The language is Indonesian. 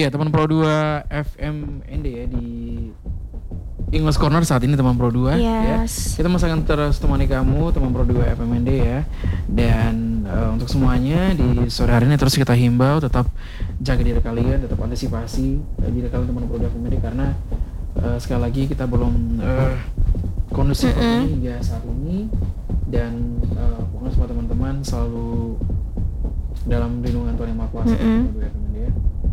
Iya, teman Pro 2 FMND ya di English Corner saat ini teman Pro 2 ya. Yes. Kita masih akan terus temani kamu teman Pro 2 FMND ya. Dan untuk semuanya di sore hari ini terus kita himbau tetap jaga diri kalian, tetap antisipasi diri kalian teman Pro 2 FMND karena sekali lagi kita belum kondusif hingga saat ini dan pokoknya semua teman-teman selalu dalam lindungan Tuhan Yang Maha Kuasa Pro 2 FMND ya.